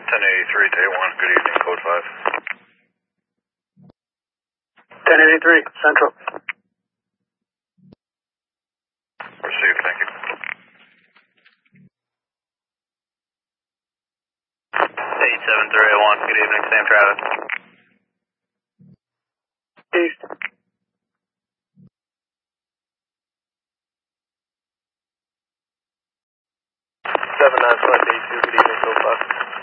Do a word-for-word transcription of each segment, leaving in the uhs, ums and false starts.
ten eighty-three, day one, good evening, code five. ten eighty-three, Central. Received, thank you. eight seven three oh one, good evening, Sam Travis. East. seven nine five eight two, good evening, code five.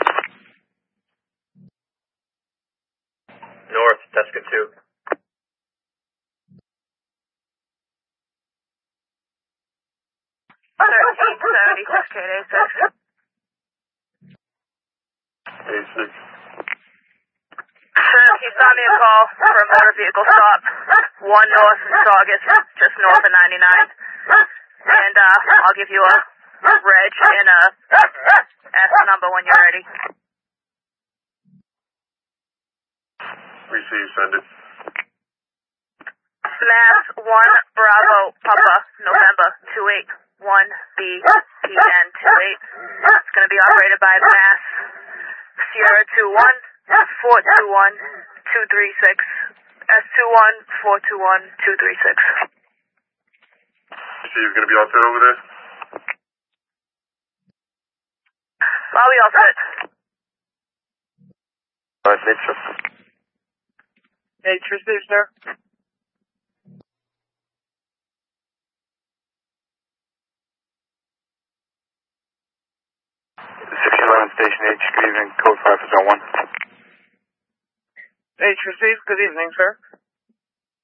North, Tesca two. thirteen seventy-six, Kate eighty-six. eighty-six. Sir, he saw me a call for a motor vehicle stop. One north in Saugus, just north of ninety-nine. And uh, I'll give you a reg and a S number when you're ready. Receive, send it. Mass one Bravo Papa November two eight one B P N two eight. It's going to be operated by Mass Sierra two one four two one two three six S two one four two one two three six. Receive, going to be out there over there? Bobby, all set. Alright, Mitchell. H received, sir. six eleven Station H, good evening, code five for zone one. H received, good evening, sir.